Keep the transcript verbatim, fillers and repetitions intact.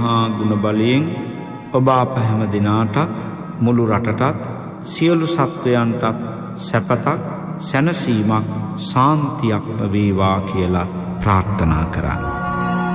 මහා ගුණ බලයෙන් ඔබ අප හැම දිනාටත් මුළු රටටත් සියලු සත්වයන්ටත් සැපතක් සැනසීමක් සාන්තියක්ම වේවා කියලා ප්‍රාර්ථනා කරා.